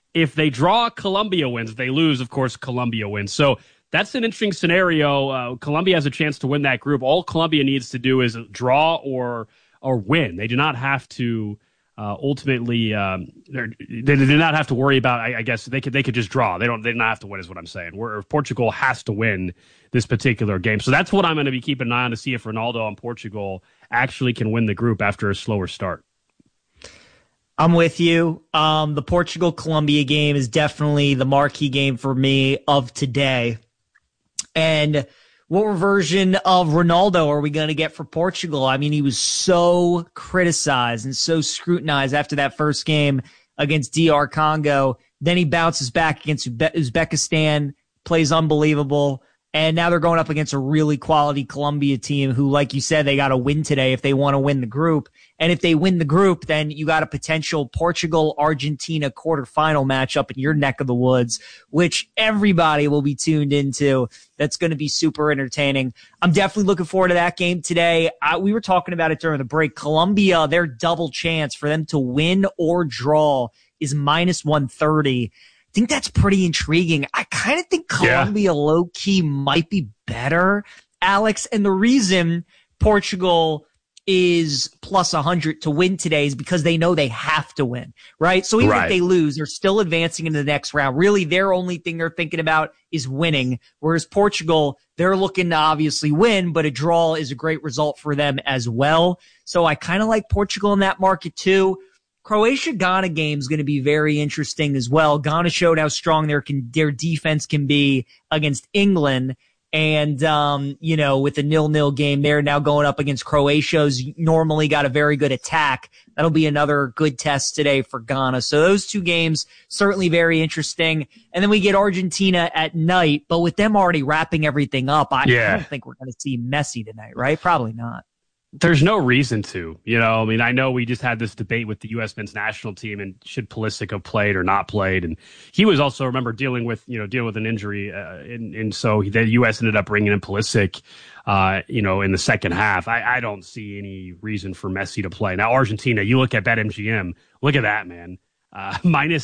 If they draw, Colombia wins. If they lose, of course, Colombia wins. So that's an interesting scenario. Colombia has a chance to win that group. All Colombia needs to do is draw or win. They do not have to ultimately. They do not have to worry about. I guess they could just draw. They do not have to win. Is what I'm saying. Where Portugal has to win this particular game. So that's what I'm going to be keeping an eye on to see if Ronaldo and Portugal actually can win the group after a slower start. I'm with you. The Portugal-Colombia game is definitely the marquee game for me of today. And what version of Ronaldo are we going to get for Portugal? I mean, he was so criticized and so scrutinized after that first game against DR Congo. Then he bounces back against Uzbekistan, plays unbelievable. And now they're going up against a really quality Colombia team who, like you said, they got to win today if they want to win the group. And if they win the group, then you got a potential Portugal-Argentina quarterfinal matchup in your neck of the woods, which everybody will be tuned into. That's going to be super entertaining. I'm definitely looking forward to that game today. We were talking about it during the break. Colombia, their double chance for them to win or draw is minus 130. I think that's pretty intriguing. I kind of think Colombia low-key might be better, Alex. And the reason Portugal is plus 100 to win today is because they know they have to win, right? So even if they lose, they're still advancing into the next round. Really, their only thing they're thinking about is winning. Whereas Portugal, they're looking to obviously win, but a draw is a great result for them as well. So I kind of like Portugal in that market too. Croatia-Ghana game is going to be very interesting as well. Ghana showed how strong their defense can be against England. And, with a 0-0 game, they're now going up against Croatia, who's normally got a very good attack. That'll be another good test today for Ghana. So those two games, certainly very interesting. And then we get Argentina at night, but with them already wrapping everything up, I don't think we're going to see Messi tonight, right? Probably not. There's no reason to, I mean, I know we just had this debate with the U.S. men's national team and should Pulisic have played or not played. And he was also, remember, dealing with an injury. And so the U.S. ended up bringing in Pulisic, in the second half. I don't see any reason for Messi to play. Now, Argentina, you look at BetMGM, look at that, man. Minus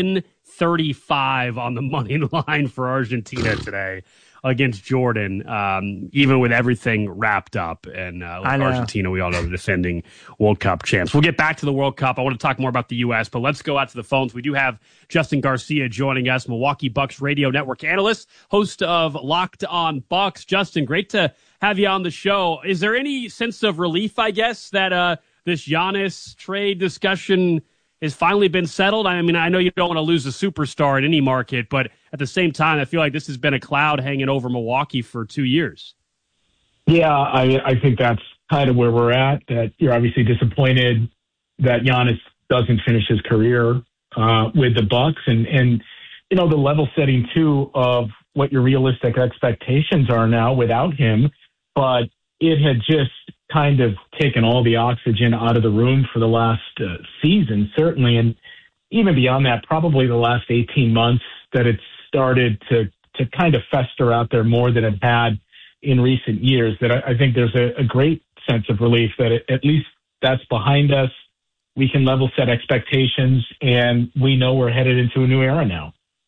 735 on the money line for Argentina today against Jordan, even with everything wrapped up. And Argentina, we all know, the defending World Cup champs. We'll get back to the World Cup. I want to talk more about the U.S., but let's go out to the phones. We do have Justin Garcia joining us, Milwaukee Bucks radio network analyst, host of Locked On Bucks. Justin, great to have you on the show. Is there any sense of relief, I guess, that this Giannis trade discussion has finally been settled? I mean, I know you don't want to lose a superstar in any market, but at the same time, I feel like this has been a cloud hanging over Milwaukee for 2 years. Yeah, I think that's kind of where we're at, that you're obviously disappointed that Giannis doesn't finish his career with the Bucks, and the level setting too of what your realistic expectations are now without him. But it had just kind of taken all the oxygen out of the room for the last season, certainly. And even beyond that, probably the last 18 months, that it started to kind of fester out there more than it had in recent years. That I think there's a great sense of relief that at least that's behind us. We can level set expectations, and we know we're headed into a new era now.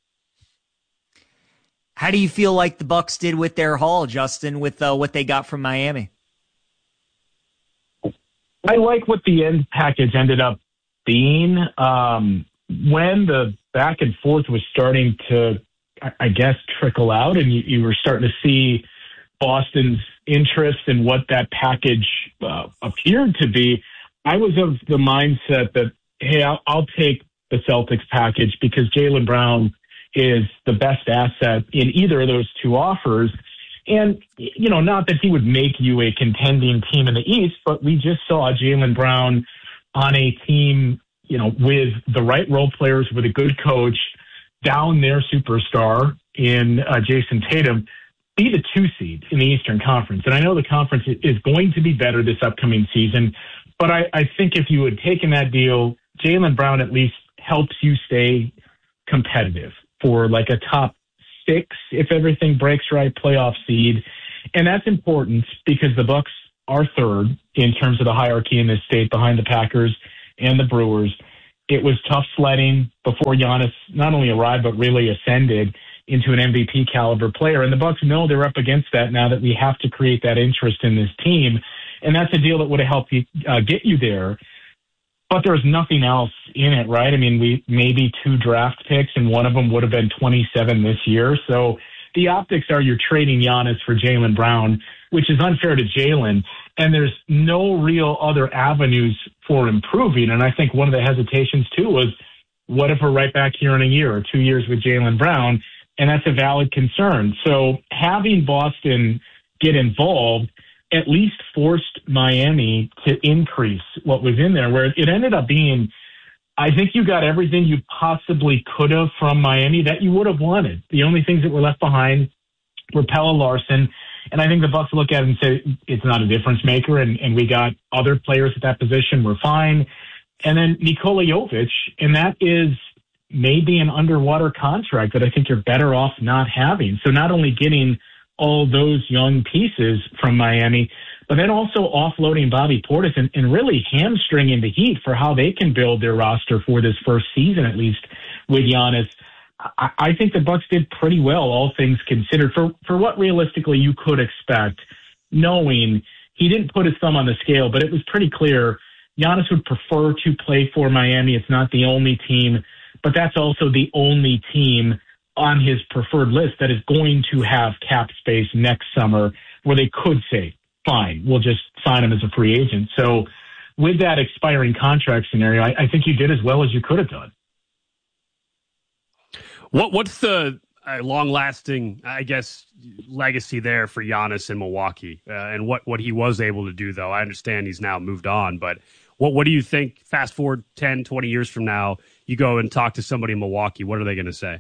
How do you feel like the Bucks did with their haul, Justin, with what they got from Miami? I like what the end package ended up being. When the back and forth was starting to, I guess, trickle out, and you were starting to see Boston's interest in what that package appeared to be, I was of the mindset that, hey, I'll take the Celtics package because Jaylen Brown is the best asset in either of those two offers. And, not that he would make you a contending team in the East, but we just saw Jaylen Brown on a team, with the right role players, with a good coach, down their superstar in Jason Tatum, be the 2 seed in the Eastern Conference. And I know the conference is going to be better this upcoming season, but I think if you had taken that deal, Jaylen Brown at least helps you stay competitive for like a top 6, if everything breaks right, playoff seed. And that's important because the Bucks are third in terms of the hierarchy in this state behind the Packers and the Brewers. it was tough sledding before Giannis not only arrived, but really ascended into an MVP caliber player. And the Bucks know they're up against that now that we have to create that interest in this team. And that's a deal that would have helped you get you there. But there's nothing else in it, right? I mean, we maybe 2 draft picks, and one of them would have been 27 this year. So the optics are you're trading Giannis for Jaylen Brown, which is unfair to Jaylen. And there's no real other avenues for improving. And I think one of the hesitations, too, was what if we're right back here in a year or 2 years with Jaylen Brown? And that's a valid concern. So having Boston get involved at least forced Miami to increase what was in there, where it ended up being, I think you got everything you possibly could have from Miami that you would have wanted. The only things that were left behind were Pelle Larsson. And I think the Bucks look at it and say, it's not a difference maker. And we got other players at that position. We're fine. And then Nikola Jovic, and that is maybe an underwater contract that I think you're better off not having. So not only getting all those young pieces from Miami, but then also offloading Bobby Portis and really hamstringing the Heat for how they can build their roster for this first season, at least with Giannis. I think the Bucks did pretty well, all things considered, for what realistically you could expect, knowing he didn't put his thumb on the scale, but it was pretty clear Giannis would prefer to play for Miami. It's not the only team, but that's also the only team on his preferred list that is going to have cap space next summer where they could say, fine, we'll just sign him as a free agent. So with that expiring contract scenario, I think you did as well as you could have done. What's the long-lasting, I guess, legacy there for Giannis in Milwaukee, and what he was able to do, though? I understand he's now moved on, but what do you think, fast forward 10, 20 years from now, you go and talk to somebody in Milwaukee, what are they going to say?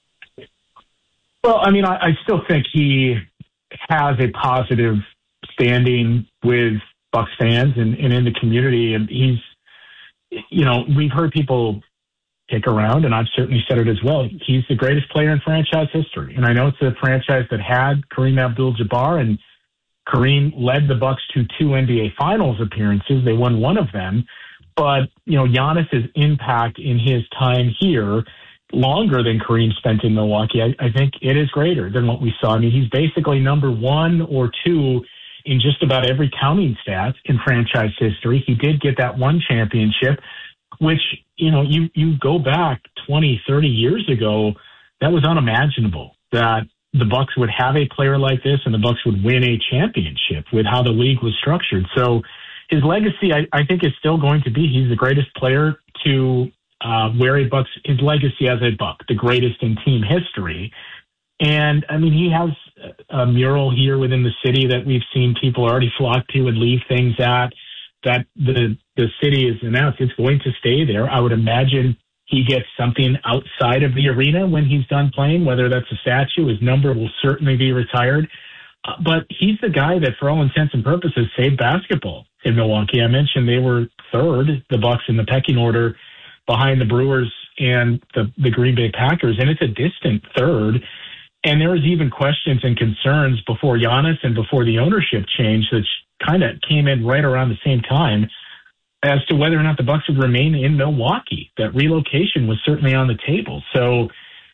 Well, I mean, I still think he has a positive standing with Bucks fans and in the community, and he's, we've heard people kick around, and I've certainly said it as well. He's the greatest player in franchise history. And I know it's a franchise that had Kareem Abdul-Jabbar, and Kareem led the Bucks to 2 NBA Finals appearances. They won one of them. But, Giannis's impact in his time here, longer than Kareem spent in Milwaukee, I think it is greater than what we saw. I mean, he's basically number 1 or 2 in just about every counting stat in franchise history. He did get that one championship, which, you go back 20, 30 years ago, that was unimaginable that the Bucks would have a player like this and the Bucks would win a championship with how the league was structured. So his legacy, I think, is still going to be he's the greatest player to wear a Bucks, his legacy as a Buck, the greatest in team history. And, I mean, he has a mural here within the city that we've seen people already flock to and leave things at, that the city has announced it's going to stay there. I would imagine he gets something outside of the arena when he's done playing, whether that's a statue. His number will certainly be retired. But he's the guy that, for all intents and purposes, saved basketball in Milwaukee. I mentioned they were third, the Bucks, in the pecking order behind the Brewers and the Green Bay Packers, and it's a distant third. And there was even questions and concerns before Giannis and before the ownership change that kind of came in right around the same time as to whether or not the Bucks would remain in Milwaukee. That relocation was certainly on the table. So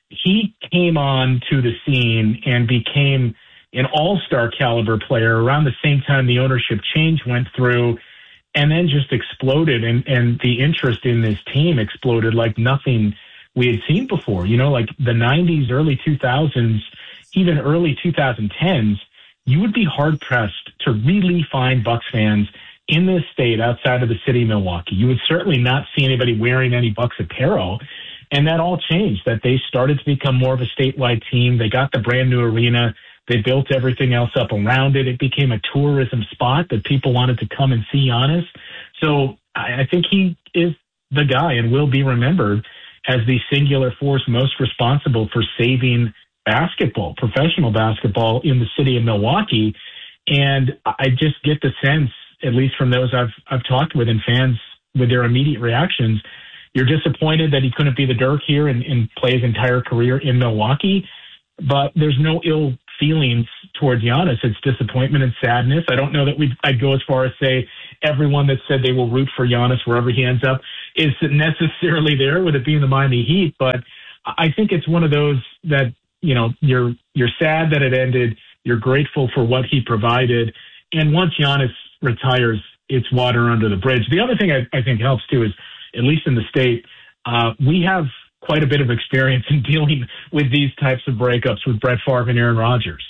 he came on to the scene and became an all-star caliber player around the same time the ownership change went through, and then just exploded. And the interest in this team exploded like nothing we had seen before. Like the 90s, early 2000s, even early 2010s, you would be hard-pressed to really find Bucks fans in this state outside of the city of Milwaukee. You would certainly not see anybody wearing any Bucks apparel. And that all changed, that they started to become more of a statewide team. They got the brand new arena. They built everything else up around it. It became a tourism spot that people wanted to come and see Giannis. So I think he is the guy and will be remembered as the singular force most responsible for saving basketball, professional basketball in the city of Milwaukee. And I just get the sense, at least from those I've talked with and fans with their immediate reactions, you're disappointed that he couldn't be the Dirk here and play his entire career in Milwaukee. But there's no ill feelings towards Giannis. It's disappointment and sadness. I don't know that I'd go as far as say everyone that said they will root for Giannis wherever he ends up. is necessarily there with it being the Miami Heat. But I think it's one of those that, you're sad that it ended. You're grateful for what he provided. And once Giannis retires, it's water under the bridge. The other thing I think helps too is, at least in the state, we have quite a bit of experience in dealing with these types of breakups with Brett Favre and Aaron Rodgers.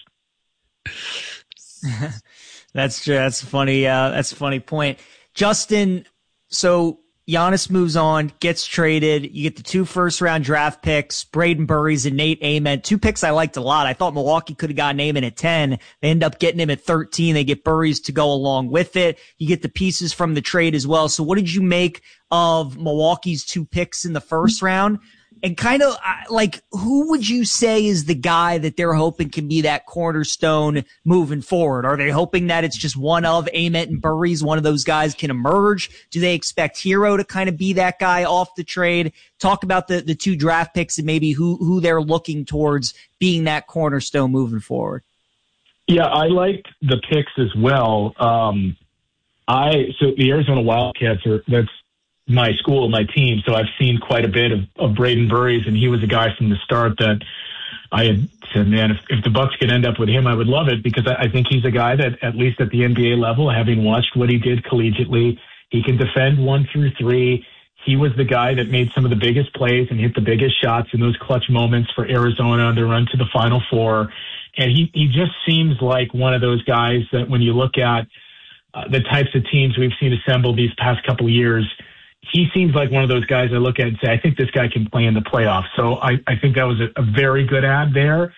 That's true. That's funny. That's a funny point. Justin, so Giannis moves on, gets traded. You get the 2 first-round draft picks, Braden Burries and Nate Ament. 2 picks I liked a lot. I thought Milwaukee could have gotten Ament at 10. They end up getting him at 13. They get Burries to go along with it. You get the pieces from the trade as well. So what did you make of Milwaukee's 2 picks in the first round? And kind of like, who would you say is the guy that they're hoping can be that cornerstone moving forward? Are they hoping that it's just one of Ament and Burries, one of those guys can emerge? Do they expect Hero to kind of be that guy off the trade? Talk about the 2 draft picks and maybe who they're looking towards being that cornerstone moving forward. Yeah, I liked the picks as well. So the Arizona Wildcats that's my school, my team. So I've seen quite a bit of Braden Burries, and he was a guy from the start that I had said, man, if the Bucks could end up with him, I would love it, because I think he's a guy that, at least at the NBA level, having watched what he did collegiately, he can defend 1 through 3. He was the guy that made some of the biggest plays and hit the biggest shots in those clutch moments for Arizona on their run to the Final Four. And he just seems like one of those guys that when you look at the types of teams we've seen assemble these past couple of years, he seems like one of those guys I look at and say, I think this guy can play in the playoffs. So I think that was a very good ad there.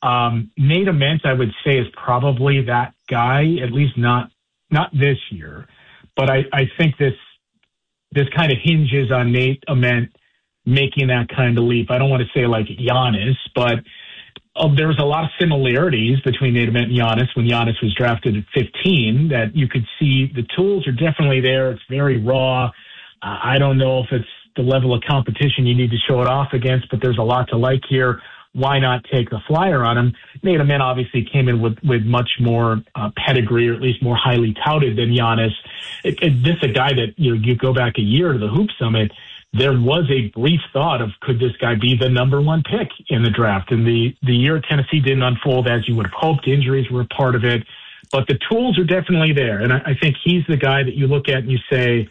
Nate Ament, I would say, is probably that guy, at least not this year. But I think this kind of hinges on Nate Ament making that kind of leap. I don't want to say like Giannis, but there's a lot of similarities between Nate Ament and Giannis when Giannis was drafted at 15 that you could see the tools are definitely there. It's very raw. I don't know if it's the level of competition you need to show it off against, but there's a lot to like here. Why not take the flyer on him? Nate Ament obviously came in with much more pedigree, or at least more highly touted than Giannis. This is a guy that, you go back a year to the Hoop Summit, there was a brief thought of, could this guy be the number 1 pick in the draft? And the year at Tennessee didn't unfold as you would have hoped. Injuries were a part of it, but the tools are definitely there. And I think he's the guy that you look at and you say,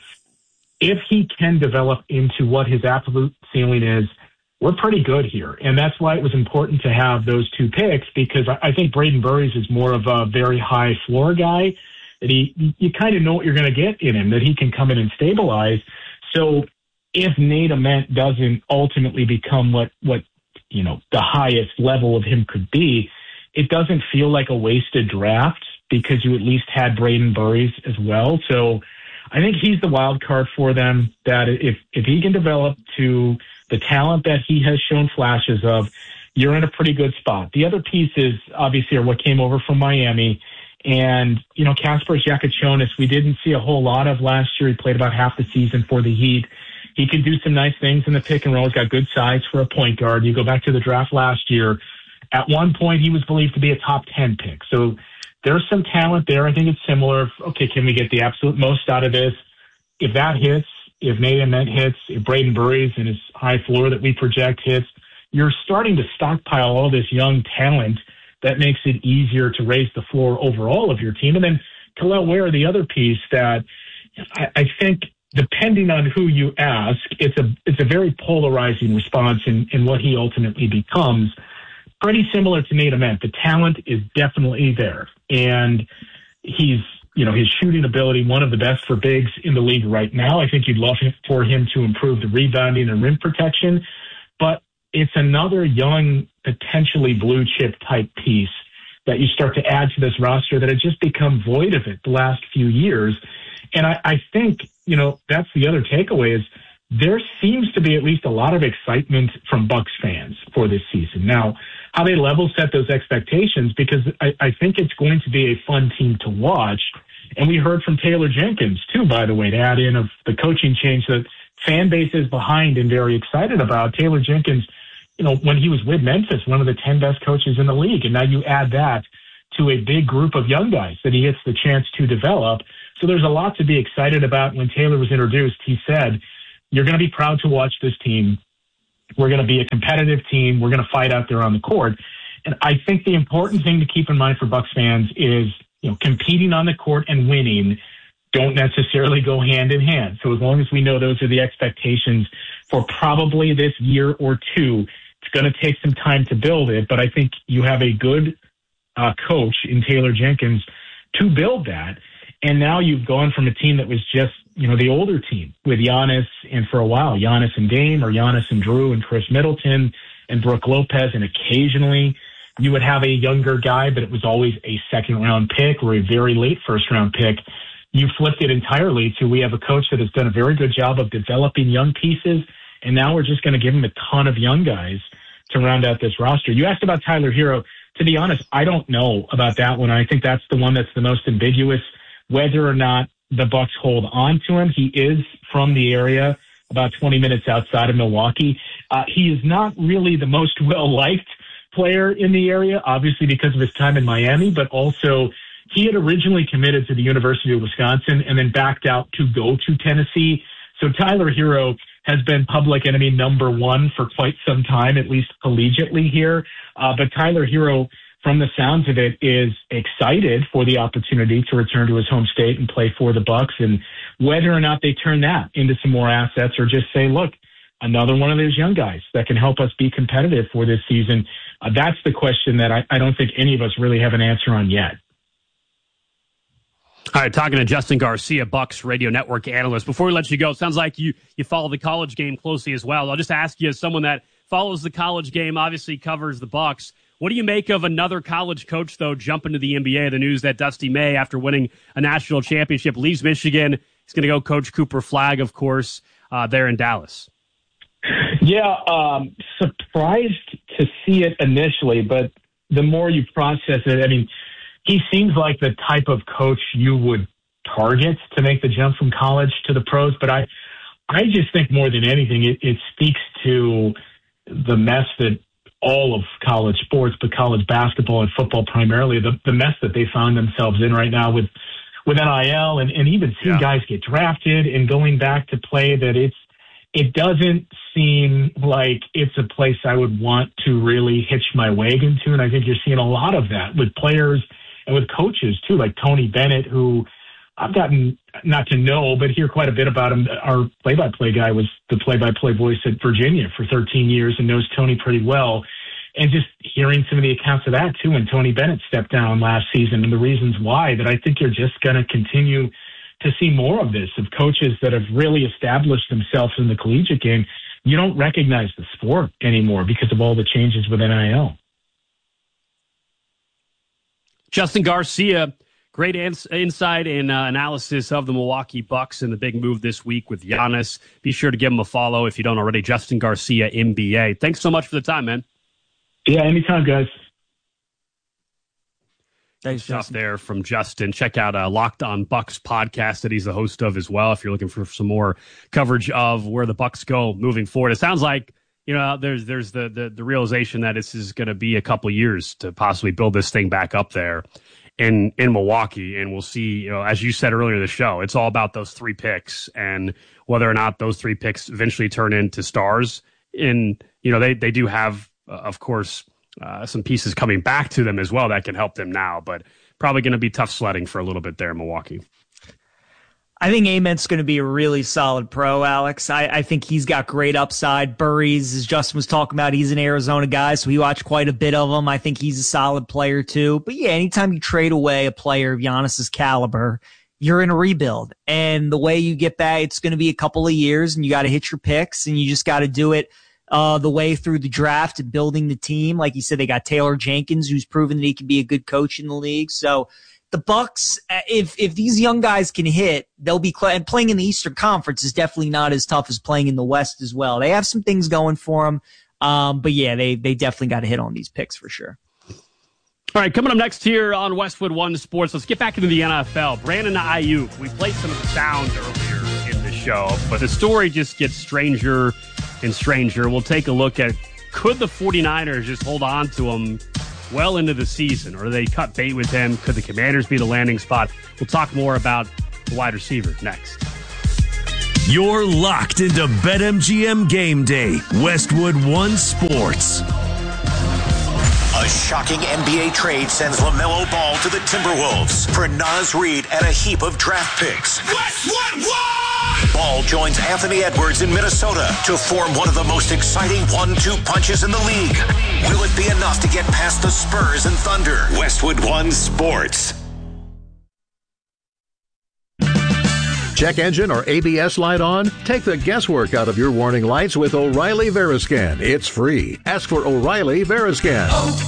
if he can develop into what his absolute ceiling is, we're pretty good here. And that's why it was important to have those 2 picks, because I think Braden Burries is more of a very high floor guy, that you kind of know what you're going to get in him, that he can come in and stabilize. So if Nate Ament doesn't ultimately become what the highest level of him could be, it doesn't feel like a wasted draft, because you at least had Braden Burries as well. So I think he's the wild card for them, that if he can develop to the talent that he has shown flashes of, you're in a pretty good spot. The other pieces, obviously, are what came over from Miami. And, Kasper Jakučionis, we didn't see a whole lot of last year. He played about half the season for the Heat. He can do some nice things in the pick and roll. He's got good size for a point guard. You go back to the draft last year. At one point, he was believed to be a top 10 pick. So there's some talent there. I think it's similar. Okay, can we get the absolute most out of this? If that hits, if Nate Ament hits, if Braden Burries and his high floor that we project hits, you're starting to stockpile all this young talent that makes it easier to raise the floor overall of your team. And then Kel'el Ware, the other piece that I think, depending on who you ask, it's a very polarizing response in what he ultimately becomes. Pretty similar to Nate Ament. The talent is definitely there. And he's, his shooting ability, one of the best for bigs in the league right now. I think you'd love for him to improve the rebounding and rim protection. But it's another young, potentially blue chip type piece that you start to add to this roster that has just become void of it the last few years. And I think, that's the other takeaway is there seems to be at least a lot of excitement from Bucks fans for this season. Now, how they level set those expectations, because I think it's going to be a fun team to watch. And we heard from Taylor Jenkins, too, by the way, to add in of the coaching change that fan base is behind and very excited about. Taylor Jenkins, when he was with Memphis, one of the 10 best coaches in the league. And now you add that to a big group of young guys that he gets the chance to develop. So there's a lot to be excited about. When Taylor was introduced, he said, you're going to be proud to watch this team. We're going to be a competitive team. We're going to fight out there on the court. And I think the important thing to keep in mind for Bucks fans is, competing on the court and winning don't necessarily go hand in hand. So as long as we know those are the expectations for probably this year or two, it's going to take some time to build it. But I think you have a good coach in Taylor Jenkins to build that. And now you've gone from a team that was just, the older team with Giannis, and for a while, Giannis and Dame, or Giannis and Drew and Chris Middleton and Brooke Lopez, and occasionally you would have a younger guy, but it was always a second-round pick or a very late first-round pick. You flipped it entirely to, we have a coach that has done a very good job of developing young pieces, and now we're just going to give him a ton of young guys to round out this roster. You asked about Tyler Hero. To be honest, I don't know about that one. I think that's the one that's the most ambiguous, whether or not the Bucks hold on to him. He is from the area, about 20 minutes outside of Milwaukee. He is not really the most well-liked player in the area, obviously because of his time in Miami, but also he had originally committed to the University of Wisconsin and then backed out to go to Tennessee. So Tyler Hero has been public enemy number one for quite some time, at least collegiately here. But Tyler Hero, from the sounds of it, is excited for the opportunity to return to his home state and play for the Bucks. And whether or not they turn that into some more assets or just say, look, another one of those young guys that can help us be competitive for this season, that's the question that I don't think any of us really have an answer on yet. All right, talking to Justin Garcia, Bucks Radio Network analyst. Before we let you go, it sounds like you follow the college game closely as well. I'll just ask you, as someone that follows the college game, obviously covers the Bucks, what do you make of another college coach, though, jumping to the NBA? The news that Dusty May, after winning a national championship, leaves Michigan. He's going to go coach Cooper Flagg, of course, there in Dallas. Yeah, surprised to see it initially, but the more you process it, I mean, he seems like the type of coach you would target to make the jump from college to the pros. But I just think more than anything, it speaks to the mess that all of college sports, but college basketball and football primarily, the mess that they found themselves in right now with NIL and even seeing guys get drafted and going back to play, that it doesn't seem like it's a place I would want to really hitch my wagon to. And I think you're seeing a lot of that with players and with coaches too, like Tony Bennett, who I've gotten not to know, but hear quite a bit about him. Our play-by-play guy was the play-by-play voice at Virginia for 13 years and knows Tony pretty well. And just hearing some of the accounts of that too, when Tony Bennett stepped down last season and the reasons why, that I think you're just going to continue to see more of this, of coaches that have really established themselves in the collegiate game. You don't recognize the sport anymore because of all the changes with NIL. Justin Garcia, great insight and analysis of the Milwaukee Bucks and the big move this week with Giannis. Be sure to give him a follow if you don't already. Justin Garcia, NBA. Thanks so much for the time, man. Yeah, anytime, guys. Thanks, Justin. There from Justin. Check out Locked On Bucks podcast that he's the host of as well if you're looking for some more coverage of where the Bucks go moving forward. It sounds like, there's the realization that this is going to be a couple years to possibly build this thing back up there in Milwaukee. And we'll see, as you said earlier in the show, it's all about those 3 picks and whether or not those 3 picks eventually turn into stars. And, they do have, of course, some pieces coming back to them as well that can help them now, but probably going to be tough sledding for a little bit there in Milwaukee. I think Ament's going to be a really solid pro, Alex. I think he's got great upside. Burries, as Justin was talking about, he's an Arizona guy, so we watch quite a bit of him. I think he's a solid player too. But yeah, anytime you trade away a player of Giannis's caliber, you're in a rebuild. And the way you get back, it's going to be a couple of years, and you got to hit your picks, and you just got to do it the way through the draft and building the team. Like you said, they got Taylor Jenkins, who's proven that he can be a good coach in the league. So the Bucks, if these young guys can hit, they'll be and playing in the Eastern Conference is definitely not as tough as playing in the West as well. They have some things going for them. But yeah, they definitely got to hit on these picks for sure. All right, coming up next here on Westwood One Sports, let's get back into the NFL. Brandon Ayuk, we played some of the sound earlier in the show, but the story just gets stranger and stranger. We'll take a look at, could the 49ers just hold on to him well into the season, or do they cut bait with him? Could the Commanders be the landing spot? We'll talk more about the wide receiver next. You're locked into BetMGM Game Day, Westwood One Sports. A shocking NBA trade sends LaMelo Ball to the Timberwolves for Naz Reid and a heap of draft picks. Westwood One! Ball joins Anthony Edwards in Minnesota to form one of the most exciting 1-2 punches in the league. Will it be enough to get past the Spurs and Thunder? Westwood One Sports. Check engine or ABS light on? Take the guesswork out of your warning lights with O'Reilly Veriscan. It's free. Ask for O'Reilly Veriscan.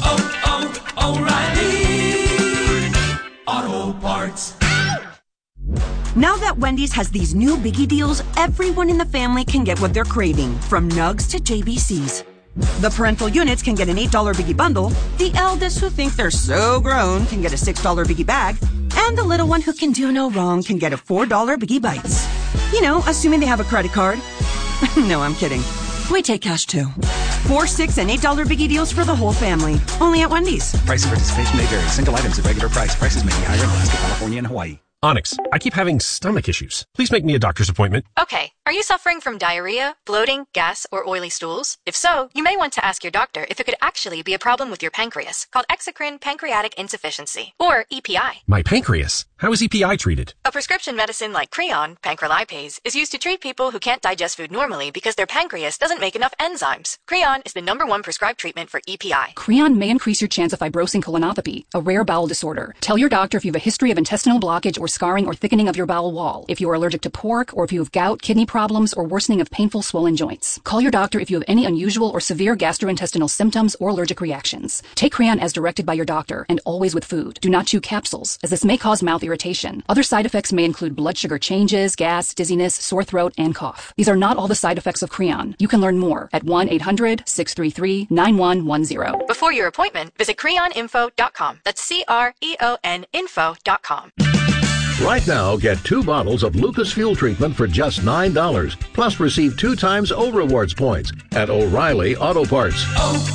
O'Reilly Auto Parts. Now that Wendy's has these new biggie deals, everyone in the family can get what they're craving, from nugs to JBCs. The parental units can get an $8 biggie bundle, the eldest who think they're so grown can get a $6 biggie bag, and the little one who can do no wrong can get a $4 biggie bites. You know, assuming they have a credit card. No, I'm kidding. We take cash too. $4, $6, and $8 biggie deals for the whole family. Only at Wendy's. Price and participation may vary. Single items at regular price. Prices may be higher in Alaska, California, and Hawaii. Onyx, I keep having stomach issues. Please make me a doctor's appointment. Okay. Are you suffering from diarrhea, bloating, gas, or oily stools? If so, you may want to ask your doctor if it could actually be a problem with your pancreas, called exocrine pancreatic insufficiency, or EPI. My pancreas? How is EPI treated? A prescription medicine like Creon, pancrelipase, is used to treat people who can't digest food normally because their pancreas doesn't make enough enzymes. Creon is the #1 prescribed treatment for EPI. Creon may increase your chance of fibrosing colonopathy, a rare bowel disorder. Tell your doctor if you have a history of intestinal blockage or scarring or thickening of your bowel wall, if you are allergic to pork, or if you have gout, kidney problems, or worsening of painful swollen joints. Call your doctor if you have any unusual or severe gastrointestinal symptoms or allergic reactions. Take Creon as directed by your doctor, and always with food. Do not chew capsules, as this may cause mouth irritation. Other side effects may include blood sugar changes, gas, dizziness, sore throat, and cough. These are not all the side effects of Creon. You can learn more at 1-800-633-9110. Before your appointment, visit creoninfo.com. That's CREON info.com. Right now, get 2 bottles of Lucas Fuel Treatment for just $9. Plus, receive 2 times O Rewards points at O'Reilly Auto Parts.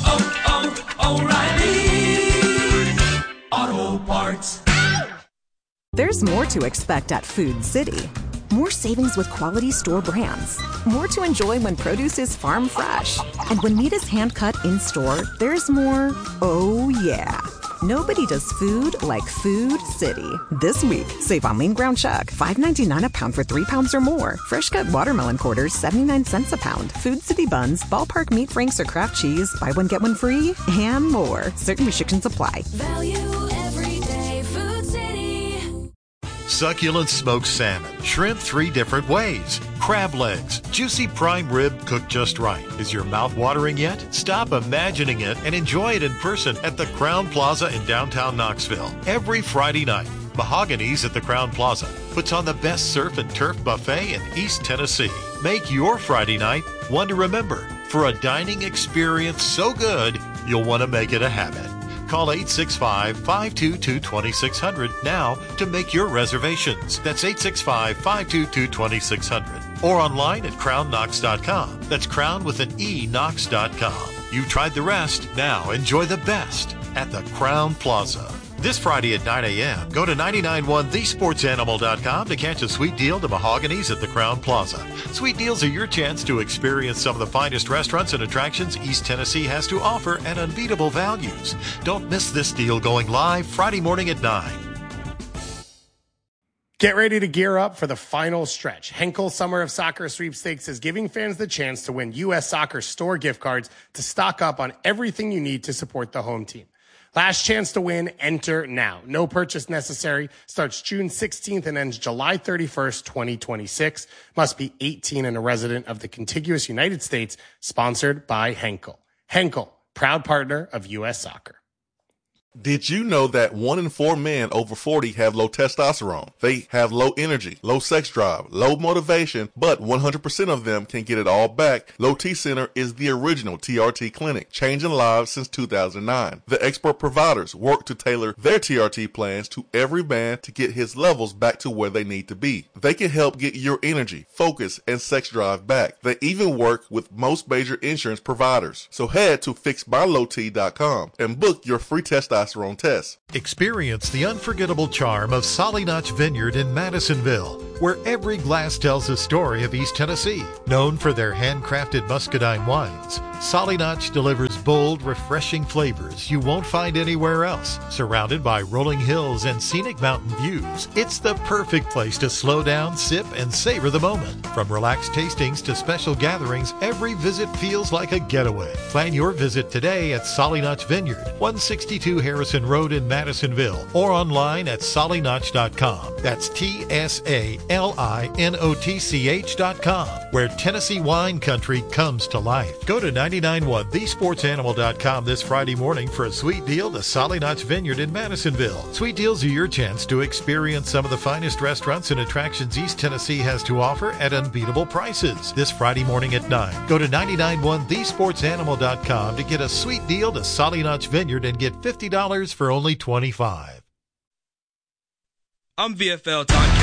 O'Reilly Auto Parts. There's more to expect at Food City. More savings with quality store brands. More to enjoy when produce is farm fresh. And when meat is hand-cut in-store, there's more, oh yeah. Nobody does food like Food City. This week, save on lean ground chuck, $5.99 a pound for 3 pounds or more. Fresh cut watermelon quarters, 79 cents a pound. Food City buns, ballpark meat franks or Kraft cheese, buy one get one free, and more. Certain restrictions apply. Value every day. Food City. Succulent smoked salmon, shrimp 3 different ways, crab legs, juicy prime rib cooked just right. Is your mouth watering yet? Stop imagining it and enjoy it in person at the Crown Plaza in downtown Knoxville. Every Friday night, Mahogany's at the Crown Plaza puts on the best surf and turf buffet in East Tennessee. Make your Friday night one to remember for a dining experience so good you'll want to make it a habit. Call 865-522-2600 now to make your reservations. That's 865-522-2600. Or online at crownknox.com. That's crown with an E, knox.com. You've tried the rest. Now enjoy the best at the Crown Plaza. This Friday at 9 a.m., go to 991thesportsanimal.com to catch a sweet deal to Mahogany's at the Crown Plaza. Sweet deals are your chance to experience some of the finest restaurants and attractions East Tennessee has to offer at unbeatable values. Don't miss this deal going live Friday morning at 9. Get ready to gear up for the final stretch. Henkel Summer of Soccer Sweepstakes is giving fans the chance to win U.S. Soccer store gift cards to stock up on everything you need to support the home team. Last chance to win, enter now. No purchase necessary. Starts June 16th and ends July 31st, 2026. Must be 18 and a resident of the contiguous United States. Sponsored by Henkel. Henkel, proud partner of U.S. Soccer. Did you know that 1 in 4 men over 40 have low testosterone? They have low energy, low sex drive, low motivation, but 100% of them can get it all back. Low T Center is the original TRT clinic, changing lives since 2009. The expert providers work to tailor their TRT plans to every man to get his levels back to where they need to be. They can help get your energy, focus, and sex drive back. They even work with most major insurance providers. So head to fixedbylowt.com and book your free testosterone test. Experience the unforgettable charm of Solly Notch Vineyard in Madisonville. where every glass tells a story of East Tennessee. Known for their handcrafted muscadine wines, Solly Notch delivers bold, refreshing flavors you won't find anywhere else. Surrounded by rolling hills and scenic mountain views, it's the perfect place to slow down, sip, and savor the moment. From relaxed tastings to special gatherings, every visit feels like a getaway. Plan your visit today at Solly Notch Vineyard, 162 Harrison Road in Madisonville, or online at sollynotch.com. That's TSALINOTCH.com, where Tennessee wine country comes to life. Go to 991thesportsanimal.com this Friday morning for a sweet deal to Solly Notch Vineyard in Madisonville. Sweet deals are your chance to experience some of the finest restaurants and attractions East Tennessee has to offer at unbeatable prices. This Friday morning at 9. Go to 991thesportsanimal.com to get a sweet deal to Solly Notch Vineyard and get $50 for only $25. I'm VFL Don